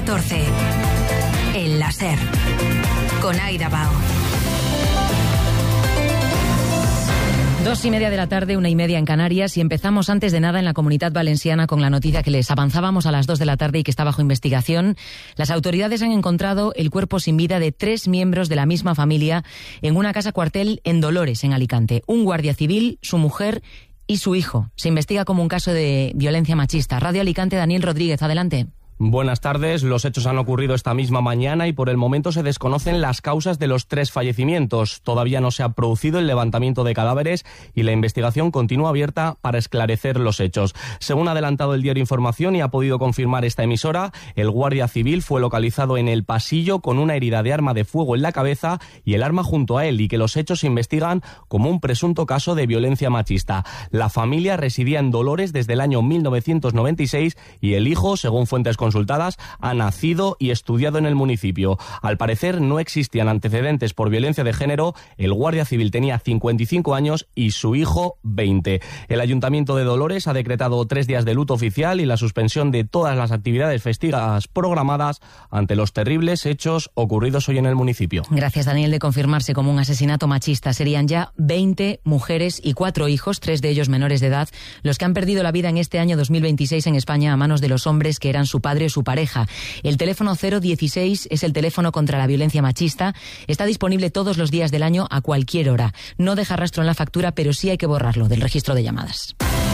14. El láser. Con Aida Bao. 2:30 de la tarde, 1:30 en Canarias, y empezamos antes de nada en la Comunitat Valenciana con la noticia que les avanzábamos a las 2 de la tarde y que está bajo investigación. Las autoridades han encontrado el cuerpo sin vida de 3 miembros de la misma familia en una casa cuartel en Dolores, en Alicante. Un guardia civil, su mujer y su hijo. Se investiga como un caso de violencia machista. Radio Alicante, Daniel Rodríguez, adelante. Buenas tardes. Los hechos han ocurrido esta misma mañana y por el momento se desconocen las causas de los 3 fallecimientos. Todavía no se ha producido el levantamiento de cadáveres y la investigación continúa abierta para esclarecer los hechos. Según ha adelantado el diario Información y ha podido confirmar esta emisora, el guardia civil fue localizado en el pasillo con una herida de arma de fuego en la cabeza y el arma junto a él, y que los hechos se investigan como un presunto caso de violencia machista. La familia residía en Dolores desde el año 1996 y el hijo, según fuentes consultadas, ha nacido y estudiado en el municipio. Al parecer no existían antecedentes por violencia de género. El guardia civil tenía 55 años y su hijo 20. El Ayuntamiento de Dolores ha decretado 3 días de luto oficial y la suspensión de todas las actividades festivas programadas ante los terribles hechos ocurridos hoy en el municipio. Gracias, Daniel. De confirmarse como un asesinato machista, serían ya 20 mujeres y 4 hijos, 3 de ellos menores de edad, los que han perdido la vida en este año 2026 en España a manos de los hombres que eran su padre o su pareja. El teléfono 016 es el teléfono contra la violencia machista. Está disponible todos los días del año a cualquier hora. No deja rastro en la factura, pero sí hay que borrarlo del registro de llamadas.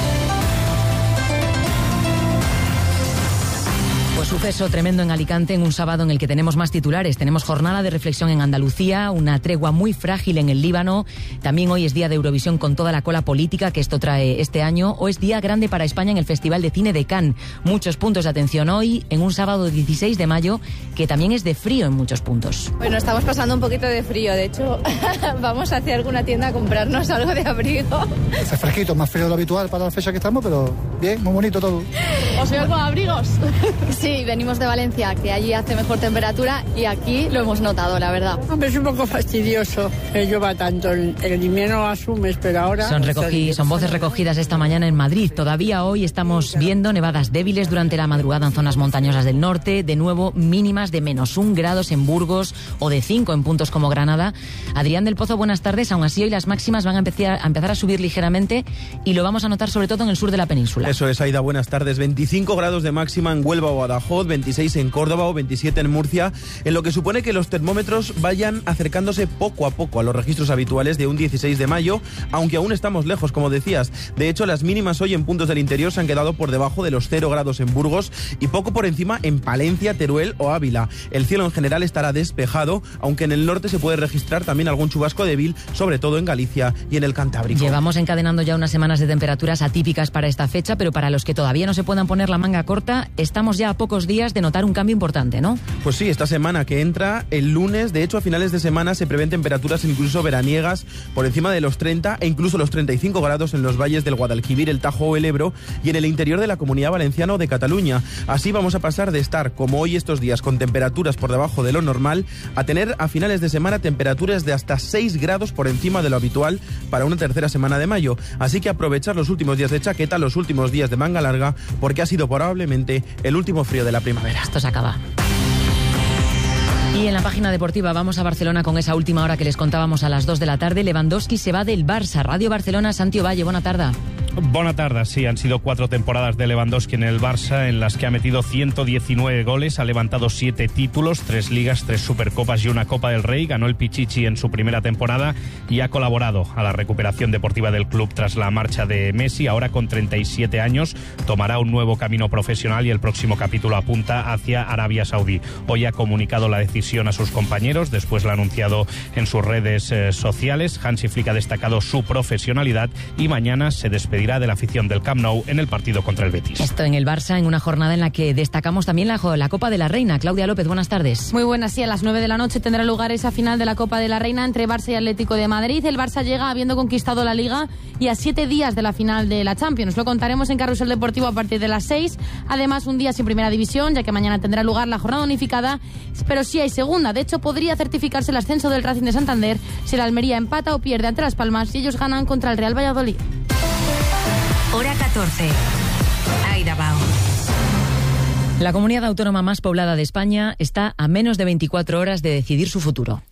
Pues suceso tremendo en Alicante en un sábado en el que tenemos más titulares. Tenemos jornada de reflexión en Andalucía, una tregua muy frágil en el Líbano. También hoy es día de Eurovisión con toda la cola política que esto trae este año. O es día grande para España en el Festival de Cine de Cannes. Muchos puntos de atención hoy en un sábado 16 de mayo que también es de frío en muchos puntos. Bueno, estamos pasando un poquito de frío. De hecho, vamos hacia alguna tienda a comprarnos algo de abrigo. Hace fresquito, más frío de lo habitual para la fecha que estamos, pero bien, muy bonito todo. ¿Os veo con abrigos? Sí, venimos de Valencia, que allí hace mejor temperatura, y aquí lo hemos notado, la verdad. Hombre, es un poco fastidioso que llueva tanto. El invierno lo asumes, pero ahora... Son voces recogidas esta mañana en Madrid. Todavía hoy estamos viendo nevadas débiles durante la madrugada en zonas montañosas del norte. De nuevo, mínimas de -1 grados en Burgos o de 5 en puntos como Granada. Adrián del Pozo, buenas tardes. Aún así, hoy las máximas van a empezar a subir ligeramente y lo vamos a notar sobre todo en el sur de la península. Eso es, Aida, buenas tardes. 25 grados de máxima en Huelva o Badajoz, 26 en Córdoba o 27 en Murcia, en lo que supone que los termómetros vayan acercándose poco a poco a los registros habituales de un 16 de mayo, aunque aún estamos lejos, como decías. De hecho, las mínimas hoy en puntos del interior se han quedado por debajo de los 0 grados en Burgos y poco por encima en Palencia, Teruel o Ávila. El cielo en general estará despejado, aunque en el norte se puede registrar también algún chubasco débil, sobre todo en Galicia y en el Cantábrico. Llevamos encadenando ya unas semanas de temperaturas atípicas para esta fecha, pero para los que todavía no se puedan poner la manga corta, estamos ya a pocos días de notar un cambio importante, ¿no? Pues sí, esta semana que entra, el lunes, de hecho a finales de semana se prevén temperaturas incluso veraniegas por encima de los 30 e incluso los 35 grados en los valles del Guadalquivir, el Tajo o el Ebro y en el interior de la Comunidad Valenciana o de Cataluña. Así vamos a pasar de estar, como hoy estos días, con temperaturas por debajo de lo normal, a tener a finales de semana temperaturas de hasta 6 grados por encima de lo habitual para una tercera semana de mayo. Así que aprovechar los últimos días de chaqueta, los últimos días de manga larga, porque ha sido probablemente el último frío de la primavera. Esto se acaba. Y en la página deportiva vamos a Barcelona con esa última hora que les contábamos a las 2 de la tarde. Lewandowski se va del Barça. Radio Barcelona, Santi Ovalle, buena tarde. Buena tarde, sí, han sido 4 temporadas de Lewandowski en el Barça en las que ha metido 119 goles, ha levantado 7 títulos, 3 ligas, 3 supercopas y una Copa del Rey, ganó el Pichichi en su primera temporada y ha colaborado a la recuperación deportiva del club tras la marcha de Messi. Ahora con 37 años tomará un nuevo camino profesional y el próximo capítulo apunta hacia Arabia Saudí. Hoy ha comunicado la decisión a sus compañeros, después lo ha anunciado en sus redes sociales. Hansi Flick ha destacado su profesionalidad y mañana se despedirá de la afición del Camp Nou en el partido contra el Betis. Esto en el Barça, en una jornada en la que destacamos también la Copa de la Reina. Claudia López, buenas tardes. Muy buenas, sí, a las 9 de la noche tendrá lugar esa final de la Copa de la Reina entre Barça y Atlético de Madrid. El Barça llega habiendo conquistado la Liga y a 7 días de la final de la Champions. Lo contaremos en Carrusel Deportivo a partir de las 6. Además, un día sin Primera División, ya que mañana tendrá lugar la jornada unificada, pero sí hay segunda. De hecho, podría certificarse el ascenso del Racing de Santander si la Almería empata o pierde ante Las Palmas y ellos ganan contra el Real Valladolid. Hora 14. Aida Bao. La comunidad autónoma más poblada de España está a menos de 24 horas de decidir su futuro.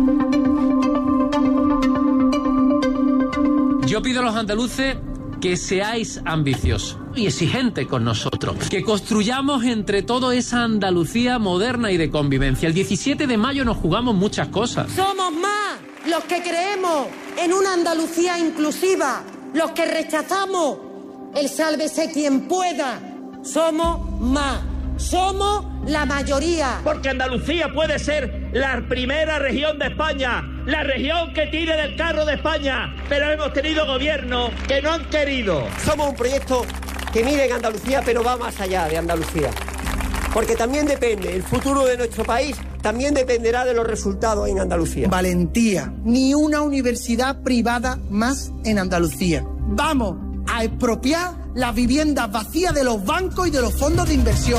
Yo pido a los andaluces que seáis ambiciosos y exigentes con nosotros, que construyamos entre todos esa Andalucía moderna y de convivencia. El 17 de mayo nos jugamos muchas cosas. Somos más los que creemos en una Andalucía inclusiva, los que rechazamos el sálvese quien pueda. Somos más, somos la mayoría. Porque Andalucía puede ser la primera región de España, la región que tire del carro de España, pero hemos tenido gobiernos que no han querido. Somos un proyecto que mide en Andalucía, pero va más allá de Andalucía. Porque también depende, el futuro de nuestro país también dependerá de los resultados en Andalucía. Valentía, ni una universidad privada más en Andalucía. Vamos a expropiar las viviendas vacías de los bancos y de los fondos de inversión.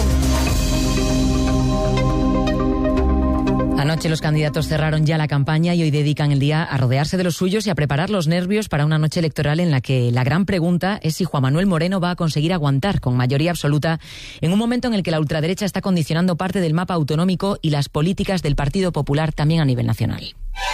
Anoche los candidatos cerraron ya la campaña y hoy dedican el día a rodearse de los suyos y a preparar los nervios para una noche electoral en la que la gran pregunta es si Juan Manuel Moreno va a conseguir aguantar con mayoría absoluta en un momento en el que la ultraderecha está condicionando parte del mapa autonómico y las políticas del Partido Popular también a nivel nacional.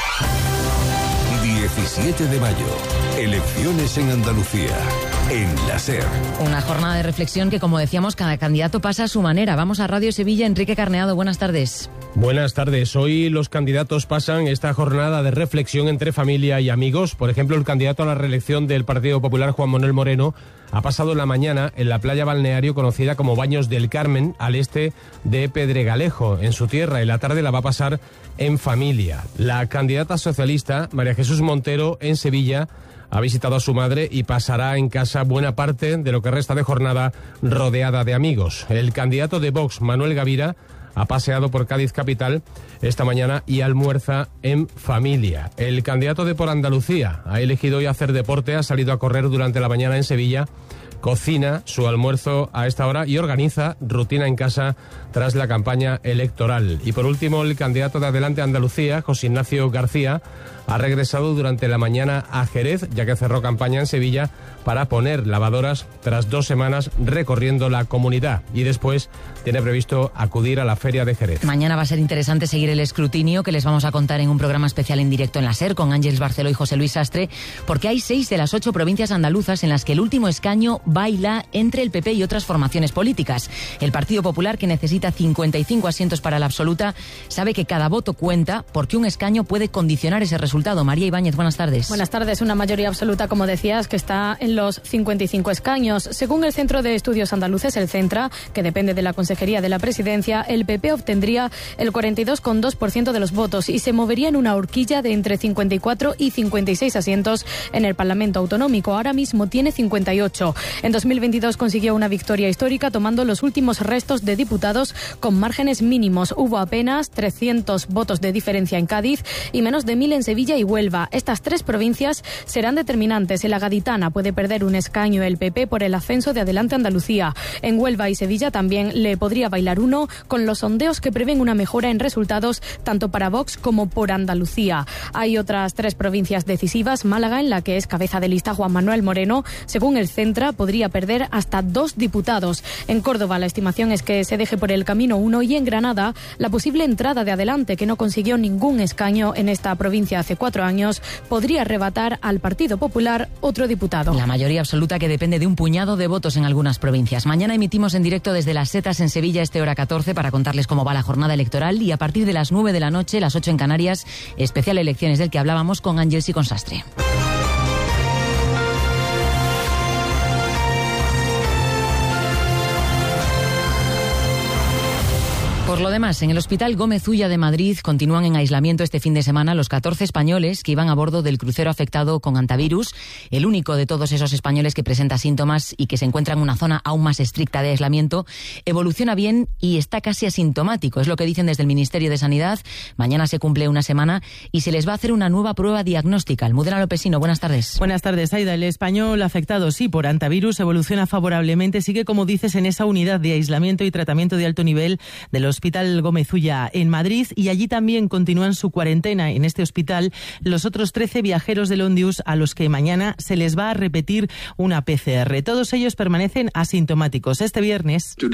17 de mayo, elecciones en Andalucía, en la SER. Una jornada de reflexión que, como decíamos, cada candidato pasa a su manera. Vamos a Radio Sevilla. Enrique Carneado, buenas tardes. Buenas tardes. Hoy los candidatos pasan esta jornada de reflexión entre familia y amigos. Por ejemplo, el candidato a la reelección del Partido Popular, Juan Manuel Moreno, ha pasado la mañana en la playa balneario conocida como Baños del Carmen, al este de Pedregalejo, en su tierra, y la tarde la va a pasar en familia. La candidata socialista, María Jesús Montero, en Sevilla, ha visitado a su madre y pasará en casa buena parte de lo que resta de jornada rodeada de amigos. El candidato de Vox, Manuel Gavira, ha paseado por Cádiz capital esta mañana y almuerza en familia. El candidato de Por Andalucía ha elegido hoy hacer deporte, ha salido a correr durante la mañana en Sevilla, cocina su almuerzo a esta hora y organiza rutina en casa tras la campaña electoral. Y por último, el candidato de Adelante Andalucía, José Ignacio García, ha regresado durante la mañana a Jerez, ya que cerró campaña en Sevilla, para poner lavadoras tras 2 semanas recorriendo la comunidad. Y después tiene previsto acudir a la Feria de Jerez. Mañana va a ser interesante seguir el escrutinio que les vamos a contar en un programa especial en directo en la SER con Ángeles Barceló y José Luis Sastre, porque hay 6 de las 8 provincias andaluzas en las que el último escaño baila entre el PP y otras formaciones políticas. El Partido Popular, que necesita 55 asientos para la absoluta, sabe que cada voto cuenta porque un escaño puede condicionar ese resultado. María Ibáñez, buenas tardes. Buenas tardes. Una mayoría absoluta, como decías, que está en los 55 escaños. Según el Centro de Estudios Andaluces, el Centra, que depende de la Consejería de la Presidencia, el PP obtendría el 42,2% de los votos y se movería en una horquilla de entre 54 y 56 asientos en el Parlamento Autonómico. Ahora mismo tiene 58. En 2022 consiguió una victoria histórica tomando los últimos restos de diputados con márgenes mínimos. Hubo apenas 300 votos de diferencia en Cádiz y menos de 1.000 en Sevilla y Huelva. Estas 3 provincias serán determinantes. En la Gaditana puede perder un escaño el PP por el ascenso de Adelante Andalucía. En Huelva y Sevilla también le podría bailar uno, con los sondeos que prevén una mejora en resultados tanto para Vox como por Andalucía. Hay otras 3 provincias decisivas. Málaga, en la que es cabeza de lista Juan Manuel Moreno, según el Centra, podría perder hasta 2 diputados. En Córdoba la estimación es que se deje por el camino uno, y en Granada la posible entrada de Adelante, que no consiguió ningún escaño en esta provincia hace 4 años, podría arrebatar al Partido Popular otro diputado. La mayoría absoluta que depende de un puñado de votos en algunas provincias. Mañana emitimos en directo desde Las Setas en Sevilla, hora 14, para contarles cómo va la jornada electoral, y a partir de las 9 de la noche, las 8 en Canarias, especial elecciones del que hablábamos con Ángeles y con Sastre. Por lo demás, en el Hospital Gómez Ulla de Madrid continúan en aislamiento este fin de semana los 14 españoles que iban a bordo del crucero afectado con hantavirus, el único de todos esos españoles que presenta síntomas y que se encuentra en una zona aún más estricta de aislamiento. Evoluciona bien y está casi asintomático, es lo que dicen desde el Ministerio de Sanidad. Mañana se cumple una semana y se les va a hacer una nueva prueba diagnóstica. Almudena Lopesino, buenas tardes. Buenas tardes, Aida. El español afectado, sí, por hantavirus evoluciona favorablemente. Sigue, como dices, en esa unidad de aislamiento y tratamiento de alto nivel del Hospital Gómez Ulla en Madrid, y allí también continúan su cuarentena en este hospital los otros 13 viajeros del Ondius a los que mañana se les va a repetir una PCR. Todos ellos permanecen asintomáticos. Este viernes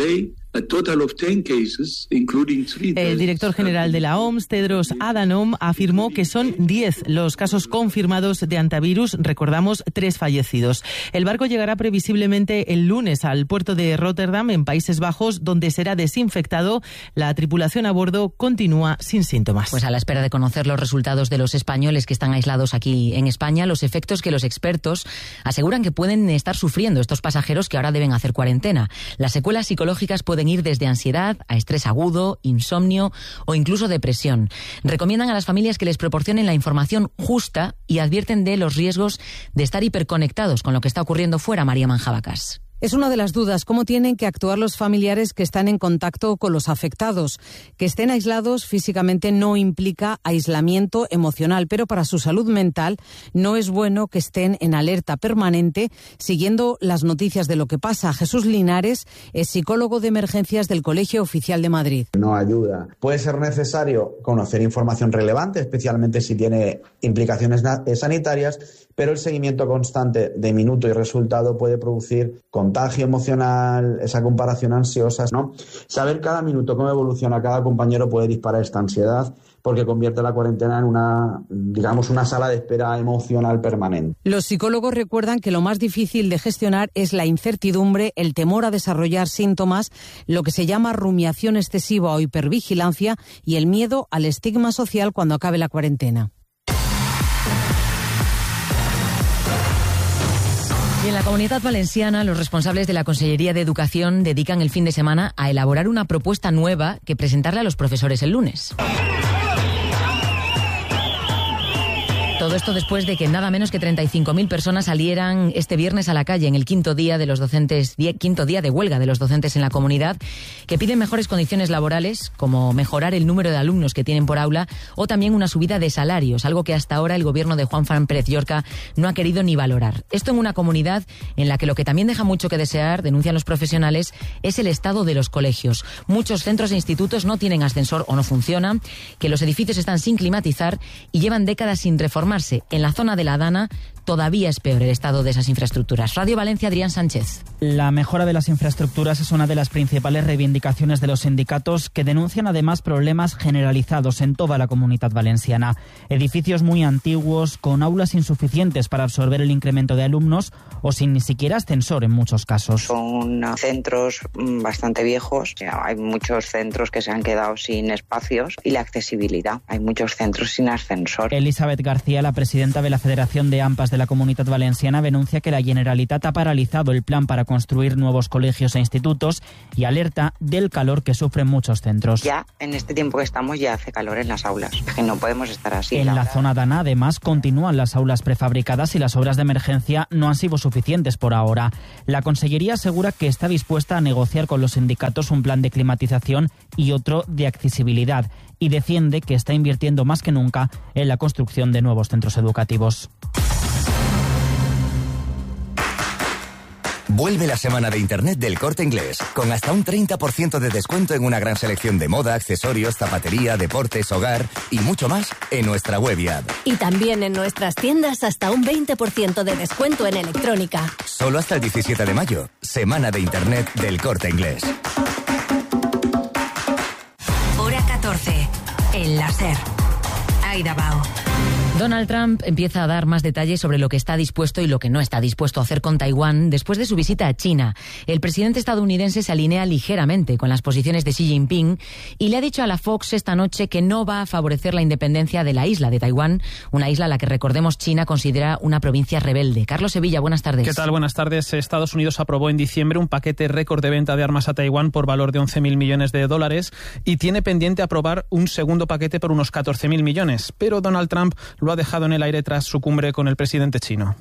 El director general de la OMS, Tedros Adhanom, afirmó que son 10 los casos confirmados de hantavirus, recordamos 3 fallecidos. El barco llegará previsiblemente el lunes al puerto de Rotterdam, en Países Bajos, donde será desinfectado. La tripulación a bordo continúa sin síntomas. Pues a la espera de conocer los resultados de los españoles que están aislados aquí en España, los efectos que los expertos aseguran que pueden estar sufriendo estos pasajeros que ahora deben hacer cuarentena. Las secuelas psicológicas pueden ir desde ansiedad a estrés agudo, insomnio o incluso depresión. Recomiendan a las familias que les proporcionen la información justa y advierten de los riesgos de estar hiperconectados con lo que está ocurriendo fuera. María Manjabacas. Es una de las dudas, cómo tienen que actuar los familiares que están en contacto con los afectados. Que estén aislados físicamente no implica aislamiento emocional, pero para su salud mental no es bueno que estén en alerta permanente siguiendo las noticias de lo que pasa. Jesús Linares es psicólogo de emergencias del Colegio Oficial de Madrid. No ayuda. Puede ser necesario conocer información relevante, especialmente si tiene implicaciones sanitarias, pero el seguimiento constante de minuto y resultado puede producir contagio emocional, esa comparación ansiosa, ¿no? Saber cada minuto cómo evoluciona cada compañero puede disparar esta ansiedad, porque convierte la cuarentena en una sala de espera emocional permanente. Los psicólogos recuerdan que lo más difícil de gestionar es la incertidumbre, el temor a desarrollar síntomas, lo que se llama rumiación excesiva o hipervigilancia y el miedo al estigma social cuando acabe la cuarentena. Y en la Comunidad Valenciana, los responsables de la Consellería de Educación dedican el fin de semana a elaborar una propuesta nueva que presentarle a los profesores el lunes. Todo esto después de que nada menos que 35.000 personas salieran este viernes a la calle en el quinto día de huelga de los docentes en la comunidad, que piden mejores condiciones laborales, como mejorar el número de alumnos que tienen por aula o también una subida de salarios, algo que hasta ahora el gobierno de Juan Fran Pérez Llorca no ha querido ni valorar. Esto en una comunidad en la que lo que también deja mucho que desear, denuncian los profesionales, es el estado de los colegios. Muchos centros e institutos no tienen ascensor o no funcionan, que los edificios están sin climatizar y llevan décadas sin reformar. En la zona de la Dana todavía es peor el estado de esas infraestructuras. Radio Valencia, Adrián Sánchez. La mejora de las infraestructuras es una de las principales reivindicaciones de los sindicatos, que denuncian además problemas generalizados en toda la Comunidad Valenciana. Edificios muy antiguos, con aulas insuficientes para absorber el incremento de alumnos o sin ni siquiera ascensor en muchos casos. Son centros bastante viejos, hay muchos centros que se han quedado sin espacios y la accesibilidad. Hay muchos centros sin ascensor. Elizabeth García, la presidenta de la Federación de AMPAs de la Comunidad Valenciana, denuncia que la Generalitat ha paralizado el plan para construir nuevos colegios e institutos y alerta del calor que sufren muchos centros. Ya en este tiempo que estamos ya hace calor en las aulas, que no podemos estar así. En la zona Dana, además, continúan las aulas prefabricadas y las obras de emergencia no han sido suficientes por ahora. La Consellería asegura que está dispuesta a negociar con los sindicatos un plan de climatización y otro de accesibilidad, y defiende que está invirtiendo más que nunca en la construcción de nuevos centros educativos. Vuelve la semana de Internet del Corte Inglés, con hasta un 30% de descuento en una gran selección de moda, accesorios, zapatería, deportes, hogar y mucho más en nuestra web y app. Y también en nuestras tiendas hasta un 20% de descuento en electrónica. Solo hasta el 17 de mayo, semana de Internet del Corte Inglés. Hora 14, el láser. Aida Bao. Donald Trump empieza a dar más detalles sobre lo que está dispuesto y lo que no está dispuesto a hacer con Taiwán después de su visita a China. El presidente estadounidense se alinea ligeramente con las posiciones de Xi Jinping y le ha dicho a la Fox esta noche que no va a favorecer la independencia de la isla de Taiwán, una isla a la que, recordemos, China considera una provincia rebelde. Carlos Sevilla, buenas tardes. ¿Qué tal? Buenas tardes. Estados Unidos aprobó en diciembre un paquete récord de venta de armas a Taiwán por valor de 11.000 millones de dólares y tiene pendiente aprobar un segundo paquete por unos 14.000 millones. Pero Donald Trump lo ha dejado en el aire tras su cumbre con el presidente chino.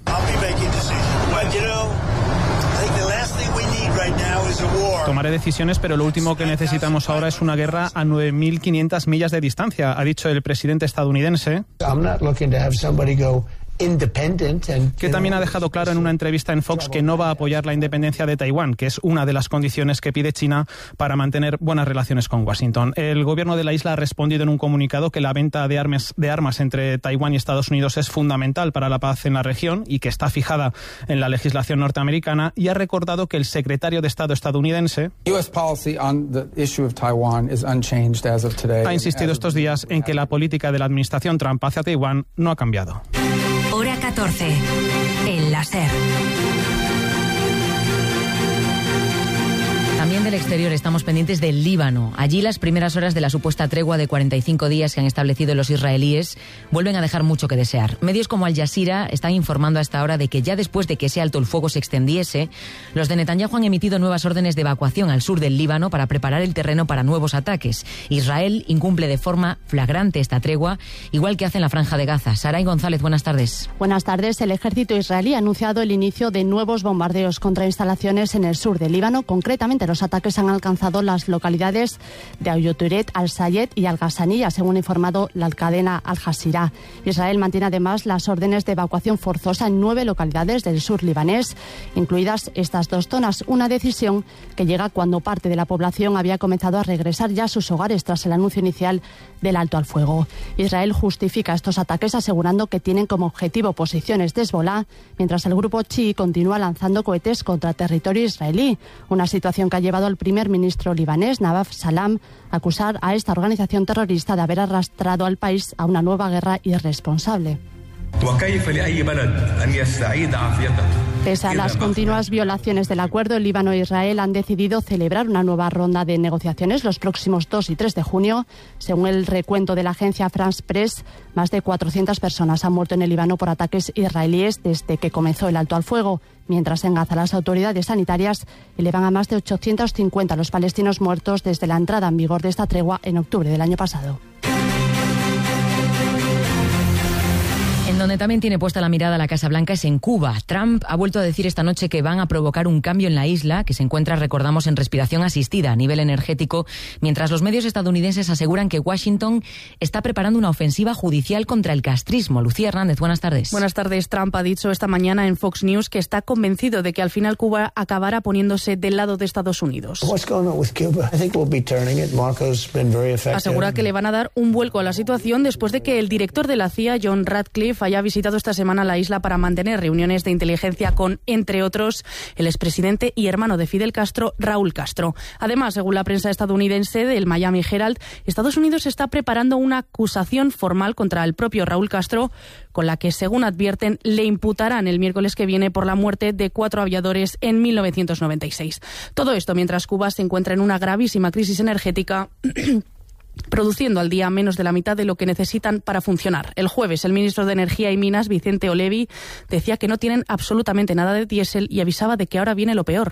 Tomaré decisiones, pero lo último que necesitamos ahora es una guerra a 9.500 millas de distancia, ha dicho el presidente estadounidense. que también ha dejado claro en una entrevista en Fox que no va a apoyar la independencia de Taiwán, que es una de las condiciones que pide China para mantener buenas relaciones con Washington. El gobierno de la isla ha respondido en un comunicado que la venta de armas entre Taiwán y Estados Unidos es fundamental para la paz en la región y que está fijada en la legislación norteamericana, y ha recordado que el secretario de Estado estadounidense ha insistido estos días en que la política de la administración Trump hacia Taiwán no ha cambiado. Hora 14. El láser. También del exterior estamos pendientes del Líbano. Allí las primeras horas de la supuesta tregua de 45 días que han establecido los israelíes vuelven a dejar mucho que desear. Medios como Al Jazeera están informando a esta hora de que ya después de que ese alto el fuego se extendiese, los de Netanyahu han emitido nuevas órdenes de evacuación al sur del Líbano para preparar el terreno para nuevos ataques. Israel incumple de forma flagrante esta tregua, igual que hace en la Franja de Gaza. Saray González, buenas tardes. Buenas tardes. El ejército israelí ha anunciado el inicio de nuevos bombardeos contra instalaciones en el sur del Líbano. Concretamente, los ataques han alcanzado las localidades de Ayoturet, Al-Sayed y Al-Ghazaniyya, según ha informado la cadena Al Jazeera. Israel mantiene además las órdenes de evacuación forzosa en 9 localidades del sur libanés, incluidas estas 2 zonas. Una decisión que llega cuando parte de la población había comenzado a regresar ya a sus hogares tras el anuncio inicial del alto al fuego. Israel justifica estos ataques asegurando que tienen como objetivo posiciones de Hezbollah, mientras el grupo chií continúa lanzando cohetes contra territorio israelí, una situación que ha llevado al primer ministro libanés, Nawaf Salam, a acusar a esta organización terrorista de haber arrastrado al país a una nueva guerra irresponsable. Pese a las continuas violaciones del acuerdo, el Líbano e Israel han decidido celebrar una nueva ronda de negociaciones los próximos 2 y 3 de junio. Según el recuento de la agencia France Press, más de 400 personas han muerto en el Líbano por ataques israelíes desde que comenzó el alto al fuego. Mientras en Gaza las autoridades sanitarias elevan a más de 850 los palestinos muertos desde la entrada en vigor de esta tregua en octubre del año pasado. En donde también tiene puesta la mirada la Casa Blanca es en Cuba. Trump ha vuelto a decir esta noche que van a provocar un cambio en la isla, que se encuentra, recordamos, en respiración asistida a nivel energético, mientras los medios estadounidenses aseguran que Washington está preparando una ofensiva judicial contra el castrismo. Lucía Hernández, buenas tardes. Buenas tardes. Trump ha dicho esta mañana en Fox News que está convencido de que al final Cuba acabará poniéndose del lado de Estados Unidos. Asegura que le van a dar un vuelco a la situación después de que el director de la CIA, John Ratcliffe, haya visitado esta semana la isla para mantener reuniones de inteligencia con, entre otros, el expresidente y hermano de Fidel Castro, Raúl Castro. Además, según la prensa estadounidense del Miami Herald, Estados Unidos está preparando una acusación formal contra el propio Raúl Castro, con la que, según advierten, le imputarán el miércoles que viene por la muerte de 4 aviadores en 1996. Todo esto mientras Cuba se encuentra en una gravísima crisis energética produciendo al día menos de la mitad de lo que necesitan para funcionar. El jueves, el ministro de Energía y Minas, Vicente Olevi, decía que no tienen absolutamente nada de diésel y avisaba de que ahora viene lo peor.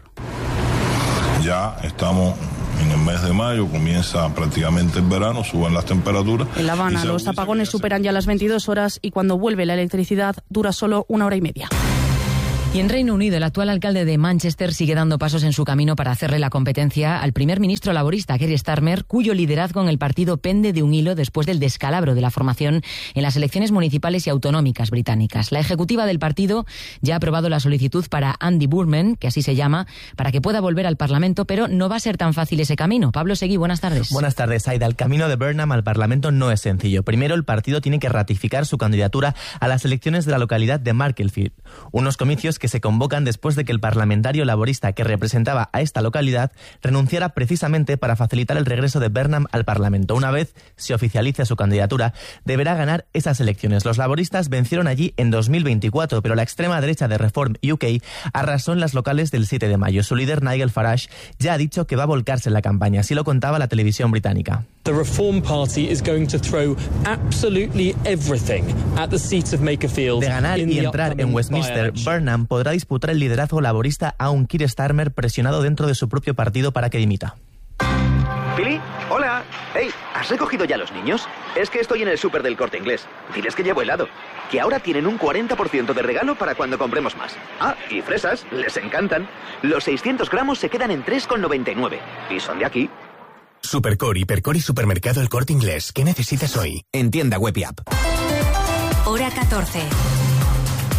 Ya estamos en el mes de mayo, comienza prácticamente el verano, suben las temperaturas. En La Habana, los apagones superan ya las 22 horas y cuando vuelve la electricidad dura solo 1 hora y media. Y en Reino Unido, el actual alcalde de Manchester sigue dando pasos en su camino para hacerle la competencia al primer ministro laborista, Keir Starmer, cuyo liderazgo en el partido pende de un hilo después del descalabro de la formación en las elecciones municipales y autonómicas británicas. La ejecutiva del partido ya ha aprobado la solicitud para Andy Burnham, que así se llama, para que pueda volver al Parlamento, pero no va a ser tan fácil ese camino. Pablo Seguí, buenas tardes. Buenas tardes, Aida. El camino de Burnham al Parlamento no es sencillo. Primero, el partido tiene que ratificar su candidatura a las elecciones de la localidad de Macclesfield, unos comicios que se convocan después de que el parlamentario laborista que representaba a esta localidad renunciara precisamente para facilitar el regreso de Burnham al Parlamento. Una vez se oficialice su candidatura, deberá ganar esas elecciones. Los laboristas vencieron allí en 2024, pero la extrema derecha de Reform UK arrasó en las locales del 7 de mayo. Su líder, Nigel Farage, ya ha dicho que va a volcarse en la campaña. Así lo contaba la televisión británica. The Reform Party is going to throw absolutely everything at the seat of Makerfield. De ganar y entrar en Westminster, Burnham podrá disputar el liderazgo laborista a un Keir Starmer presionado dentro de su propio partido para que dimita. ¿Pili? Hola. Hey, ¿has recogido ya los niños? Es que estoy en el súper del Corte Inglés. Diles que llevo helado. Que ahora tienen un 40% de regalo para cuando compremos más. Ah, y fresas, les encantan. Los 600 gramos se quedan en 3,99. Y son de aquí. Supercore, Hipercore y Supermercado El Corte Inglés. ¿Qué necesitas hoy? En tienda web y app. Hora 14.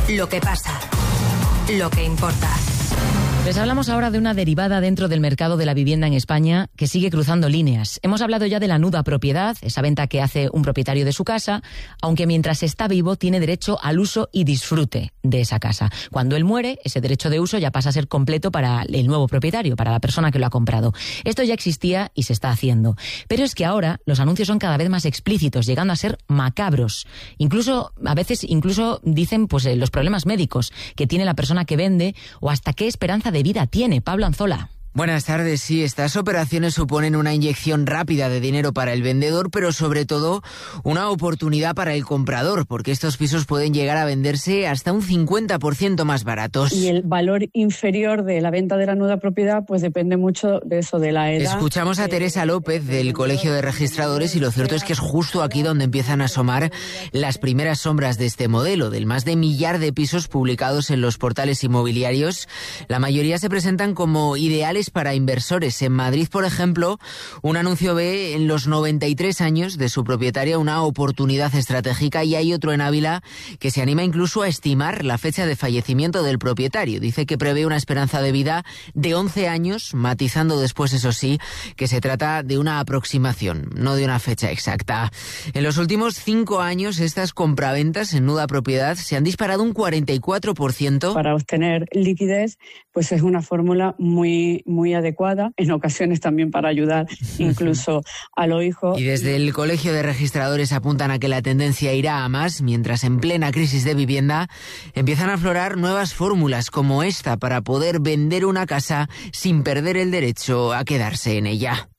Lo que pasa. Lo que importa. Les hablamos ahora de una derivada dentro del mercado de la vivienda en España que sigue cruzando líneas. Hemos hablado ya de la nuda propiedad, esa venta que hace un propietario de su casa, aunque mientras está vivo tiene derecho al uso y disfrute de esa casa. Cuando él muere, ese derecho de uso ya pasa a ser completo para el nuevo propietario, para la persona que lo ha comprado. Esto ya existía y se está haciendo. Pero es que ahora los anuncios son cada vez más explícitos, llegando a ser macabros. A veces dicen pues los problemas médicos que tiene la persona que vende o hasta qué esperanza de vida tiene. Pablo Anzola. Buenas tardes. Sí, estas operaciones suponen una inyección rápida de dinero para el vendedor, pero sobre todo una oportunidad para el comprador, porque estos pisos pueden llegar a venderse hasta un 50% más baratos. Y el valor inferior de la venta de la nuda propiedad pues depende mucho de eso, de la edad. Escuchamos a Teresa López del Colegio de Registradores y lo cierto es que es justo aquí donde empiezan a asomar las primeras sombras de este modelo. Del más de 1 millar de pisos publicados en los portales inmobiliarios, la mayoría se presentan como ideales para inversores. En Madrid, por ejemplo, un anuncio ve en los 93 años de su propietaria una oportunidad estratégica, y hay otro en Ávila que se anima incluso a estimar la fecha de fallecimiento del propietario. Dice que prevé una esperanza de vida de 11 años, matizando después, eso sí, que se trata de una aproximación, no de una fecha exacta. En los últimos 5 años, estas compraventas en nuda propiedad se han disparado un 44%. Para obtener liquidez, pues es una fórmula muy adecuada, en ocasiones también para ayudar incluso a los hijos. Y desde el Colegio de Registradores apuntan a que la tendencia irá a más, mientras en plena crisis de vivienda empiezan a aflorar nuevas fórmulas como esta para poder vender una casa sin perder el derecho a quedarse en ella.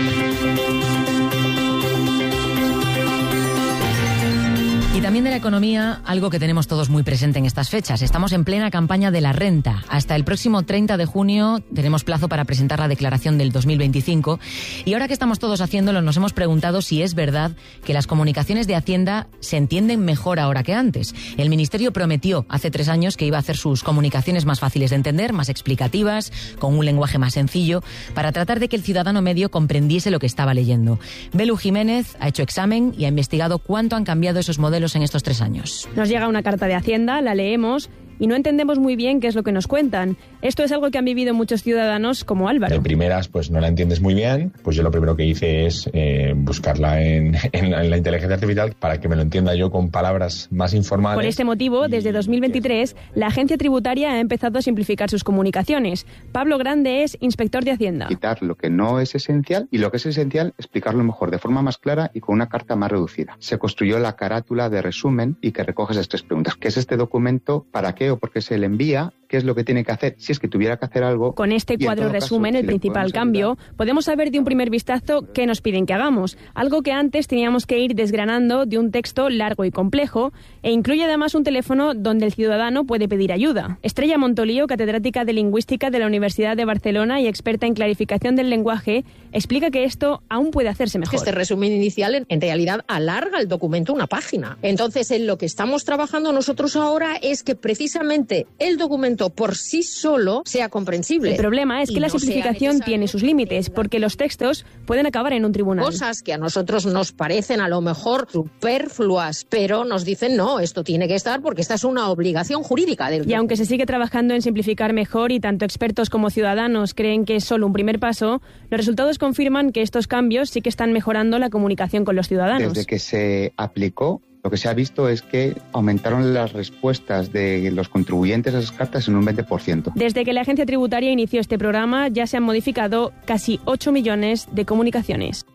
Y también de la economía, algo que tenemos todos muy presente en estas fechas. Estamos en plena campaña de la renta. Hasta el próximo 30 de junio tenemos plazo para presentar la declaración del 2025. Y ahora que estamos todos haciéndolo, nos hemos preguntado si es verdad que las comunicaciones de Hacienda se entienden mejor ahora que antes. El Ministerio prometió hace 3 años que iba a hacer sus comunicaciones más fáciles de entender, más explicativas, con un lenguaje más sencillo, para tratar de que el ciudadano medio comprendiese lo que estaba leyendo. Belu Jiménez ha hecho examen y ha investigado cuánto han cambiado esos modelos en estos 3 años. Nos llega una carta de Hacienda, la leemos y no entendemos muy bien qué es lo que nos cuentan. Esto es algo que han vivido muchos ciudadanos como Álvaro. De primeras, pues no la entiendes muy bien, pues yo lo primero que hice es buscarla en la inteligencia artificial para que me lo entienda yo con palabras más informales. Por este motivo, desde 2023, la agencia tributaria ha empezado a simplificar sus comunicaciones. Pablo Grande es inspector de Hacienda. Quitar lo que no es esencial y lo que es esencial, explicarlo mejor, de forma más clara y con una carta más reducida. Se construyó la carátula de resumen y que recoge esas 3 preguntas. ¿Qué es este documento? ¿Para qué o por qué se le envía? ¿Qué es lo que tiene que hacer? Si es que tuviera que hacer algo. Con este cuadro resumen, el principal cambio, podemos saber de un primer vistazo qué nos piden que hagamos. Algo que antes teníamos que ir desgranando de un texto largo y complejo, e incluye además un teléfono donde el ciudadano puede pedir ayuda. Estrella Montolío, catedrática de Lingüística de la Universidad de Barcelona y experta en clarificación del lenguaje, explica que esto aún puede hacerse mejor. Este resumen inicial en realidad alarga el documento una página. Entonces, en lo que estamos trabajando nosotros ahora es que precisamente el documento por sí solo sea comprensible. El problema es que la simplificación tiene sus límites, porque los textos pueden acabar en un tribunal. Cosas que a nosotros nos parecen a lo mejor superfluas, pero nos dicen no, esto tiene que estar porque esta es una obligación jurídica. Y aunque se sigue trabajando en simplificar mejor y tanto expertos como ciudadanos creen que es solo un primer paso, los resultados confirman que estos cambios sí que están mejorando la comunicación con los ciudadanos. Desde que se aplicó, lo que se ha visto es que aumentaron las respuestas de los contribuyentes a esas cartas en un 20%. Desde que la agencia tributaria inició este programa, ya se han modificado casi 8 millones de comunicaciones.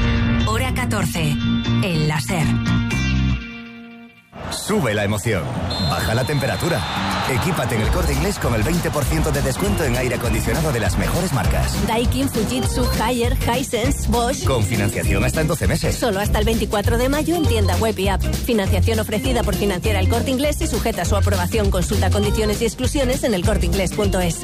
Hora 14, en la SER. Sube la emoción, baja la temperatura. Equípate en el Corte Inglés con el 20% de descuento en aire acondicionado de las mejores marcas. Daikin, Fujitsu, Haier, Hisense, Bosch. Con financiación hasta en 12 meses. Solo hasta el 24 de mayo en tienda web y app. Financiación ofrecida por Financiera El Corte Inglés y sujeta a su aprobación. Consulta condiciones y exclusiones en elcorteinglés.es.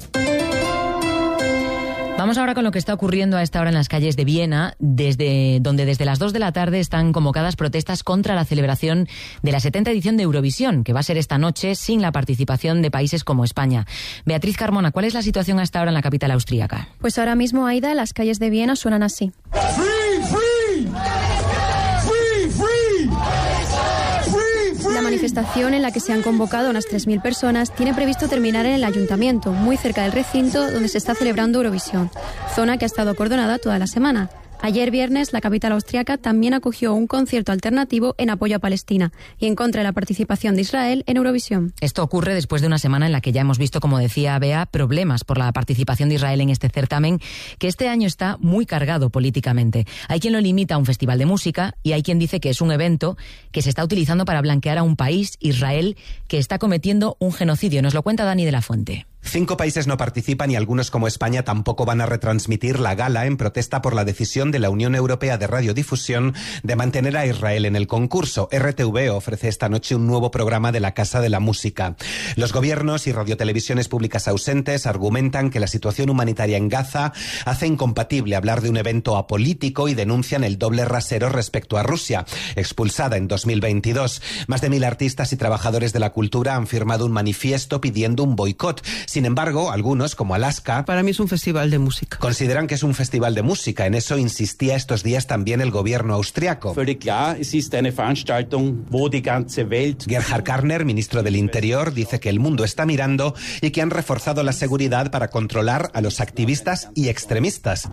Vamos ahora con lo que está ocurriendo a esta hora en las calles de Viena, donde desde las 2 de la tarde están convocadas protestas contra la celebración de la 70ª edición de Eurovisión, que va a ser esta noche sin la participación de países como España. Beatriz Carmona, ¿cuál es la situación hasta ahora en la capital austríaca? Pues ahora mismo, Aida, las calles de Viena suenan así. Free, free. Free, free. La manifestación manifestación, en la que se han convocado unas 3.000 personas, tiene previsto terminar en el ayuntamiento, muy cerca del recinto donde se está celebrando Eurovisión, zona que ha estado acordonada toda la semana. Ayer viernes, la capital austriaca también acogió un concierto alternativo en apoyo a Palestina y en contra de la participación de Israel en Eurovisión. Esto ocurre después de una semana en la que ya hemos visto, como decía Bea, problemas por la participación de Israel en este certamen, que este año está muy cargado políticamente. Hay quien lo limita a un festival de música y hay quien dice que es un evento que se está utilizando para blanquear a un país, Israel, que está cometiendo un genocidio. Nos lo cuenta Dani de la Fuente. 5 países no participan y algunos, como España, tampoco van a retransmitir la gala en protesta por la decisión de la Unión Europea de Radiodifusión de mantener a Israel en el concurso. RTV ofrece esta noche un nuevo programa de la Casa de la Música. Los gobiernos y radiotelevisiones públicas ausentes argumentan que la situación humanitaria en Gaza hace incompatible hablar de un evento apolítico y denuncian el doble rasero respecto a Rusia, expulsada en 2022. Más de 1.000 artistas y trabajadores de la cultura han firmado un manifiesto pidiendo un boicot. Sin embargo, algunos, como Alaska... Para mí es un festival de música. Consideran que es un festival de música. En eso insistía estos días también el gobierno austriaco. Gerhard Karner, ministro del Interior, dice que el mundo está mirando y que han reforzado la seguridad para controlar a los activistas y extremistas.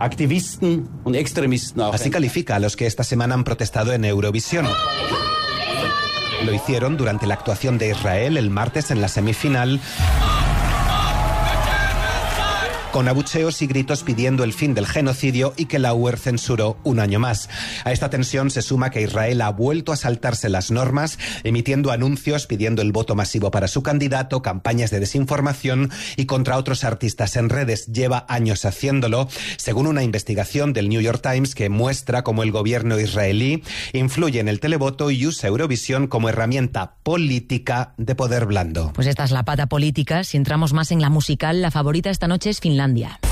Así califica a los que esta semana han protestado en Eurovisión. Lo hicieron durante la actuación de Israel el martes en la semifinal, con abucheos y gritos pidiendo el fin del genocidio y que la UE censuró un año más. A esta tensión se suma que Israel ha vuelto a saltarse las normas, emitiendo anuncios pidiendo el voto masivo para su candidato, campañas de desinformación y contra otros artistas en redes. Lleva años haciéndolo, según una investigación del New York Times que muestra cómo el gobierno israelí influye en el televoto y usa Eurovisión como herramienta política de poder blando. Pues esta es la pata política. Si entramos más en la musical, la favorita esta noche es Finlandia.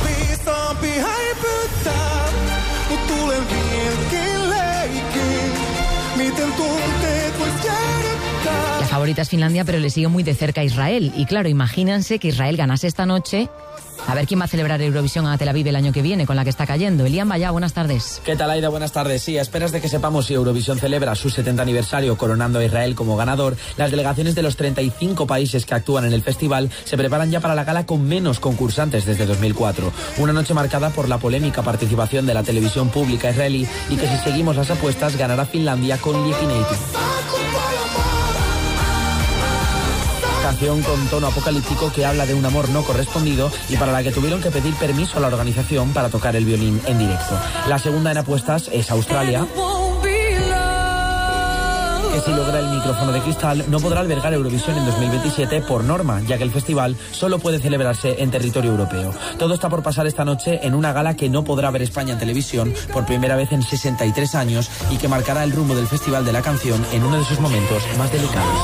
La favorita es Finlandia, pero le sigue muy de cerca a Israel. Y claro, imagínense que Israel ganase esta noche. A ver quién va a celebrar Eurovisión a Tel Aviv el año que viene, con la que está cayendo. Elian Vallá, buenas tardes. ¿Qué tal, Aida? Buenas tardes. Sí, a esperas de que sepamos si Eurovisión celebra su 70 aniversario coronando a Israel como ganador, las delegaciones de los 35 países que actúan en el festival se preparan ya para la gala con menos concursantes desde 2004. Una noche marcada por la polémica participación de la televisión pública israelí y que, si seguimos las apuestas, ganará Finlandia con Liekineitin. Canción con tono apocalíptico que habla de un amor no correspondido y para la que tuvieron que pedir permiso a la organización para tocar el violín en directo. La segunda en apuestas es Australia, que si logra el micrófono de cristal no podrá albergar Eurovisión en 2027 por norma, ya que el festival solo puede celebrarse en territorio europeo. Todo está por pasar esta noche en una gala que no podrá ver España en televisión por primera vez en 63 años y que marcará el rumbo del Festival de la Canción en uno de sus momentos más delicados.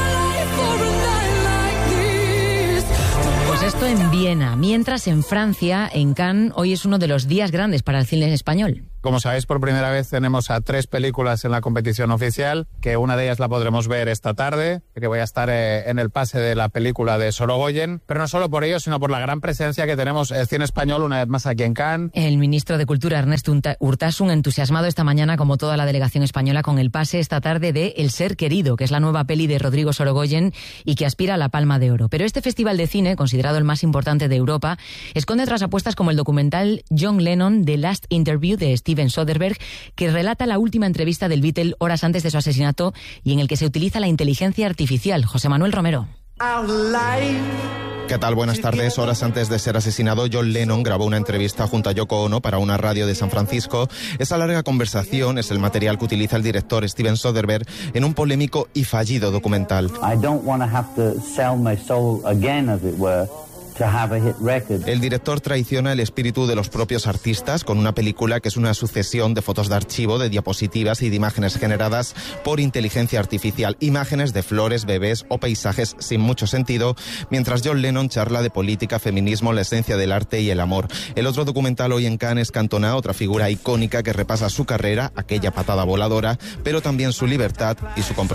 Esto en Viena, mientras en Francia, en Cannes, hoy es uno de los días grandes para el cine español. Como sabéis, por primera vez tenemos a 3 películas en la competición oficial, que una de ellas la podremos ver esta tarde, que voy a estar en el pase de la película de Sorogoyen, pero no solo por ello, sino por la gran presencia que tenemos el cine español una vez más aquí en Cannes. El ministro de Cultura, Ernest Urtasun, entusiasmado esta mañana, como toda la delegación española, con el pase esta tarde de El ser querido, que es la nueva peli de Rodrigo Sorogoyen y que aspira a la Palma de Oro. Pero este festival de cine, considerado el más importante de Europa, esconde otras apuestas como el documental John Lennon, The Last Interview, de Steven Soderbergh, que relata la última entrevista del Beatle horas antes de su asesinato y en el que se utiliza la inteligencia artificial. José Manuel Romero. ¿Qué tal? Buenas tardes. Horas antes de ser asesinado, John Lennon grabó una entrevista junto a Yoko Ono para una radio de San Francisco. Esa larga conversación es el material que utiliza el director Steven Soderbergh en un polémico y fallido documental. I don't want to have to sell my soul again, as it were. El director traiciona el espíritu de los propios artistas con una película que es una sucesión de fotos de archivo, de diapositivas y de imágenes generadas por inteligencia artificial. Imágenes de flores, bebés o paisajes sin mucho sentido, mientras John Lennon charla de política, feminismo, la esencia del arte y el amor. El otro documental hoy en Cannes es Cantona, otra figura icónica que repasa su carrera, aquella patada voladora, pero también su libertad y su compromiso.